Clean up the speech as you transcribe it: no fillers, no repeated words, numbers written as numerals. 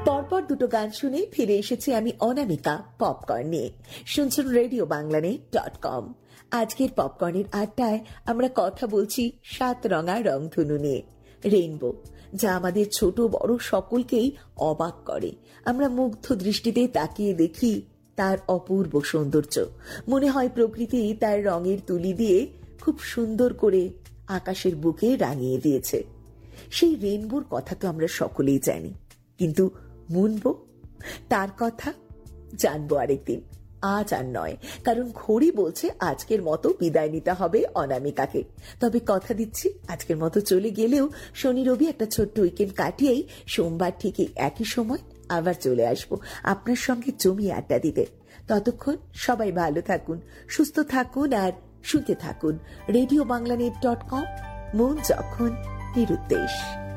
পরপর দুটো গান শুনে ফিরে এসেছি আমি অনামিকা পপকর্ন নিয়ে। শুনছেন রেডিওবাংলানেট.com। আজকের পপকর্নের আড্ডায় আমরা কথা বলছি 7 রঙা রংধনু নিয়ে, রেইনবো, যা আমাদের ছোট বড় সকলকেই অবাক করে। আমরা মুগ্ধ দৃষ্টিতে তাকিয়ে দেখি তার অপূর্ব সৌন্দর্য। মনে হয় প্রকৃতি তার রঙের তুলি দিয়ে খুব সুন্দর করে আকাশের বুকে রাঙিয়ে দিয়েছে। সেই রেইনবোর কথা তো আমরা সকলেই জানি, কিন্তু মুনবো, তার কথা জানবো আরেকদিন, আজ আর নয়, কারণ ঘড়ি বলছে আজকের মতো বিদায় নিতে হবে অনামিকাকে। তবে কথা দিচ্ছি, আজকের মতো চলে গেলেও শনি রবি একটা ছোট্ট উইকেন্ড কাটিয়েই সোমবার ঠিকই একই সময় আবার চলে আসবো আপনার সঙ্গে জমিয়ে আড্ডা দিতে। ততক্ষণ সবাই ভালো থাকুন, সুস্থ থাকুন আর শুনতে থাকুন রেডিওবাংলানেট.com, মন যখন নিরুদ্দেশ।